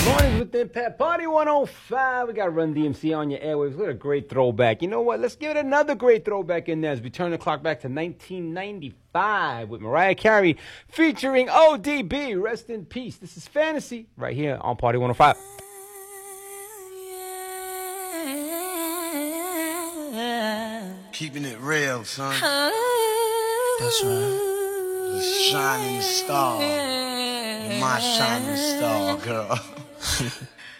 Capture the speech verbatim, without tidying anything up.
Mornings with Impact Party one oh five. We got Run D M C on your airwaves. What a great throwback. You know what? Let's give it another great throwback in there as we turn the clock back to nineteen ninety-five with Mariah Carey featuring O D B. Rest in peace. This is Fantasy right here on Party one oh five. Keeping it real, son. That's right. The shining star. You're my shining star, girl.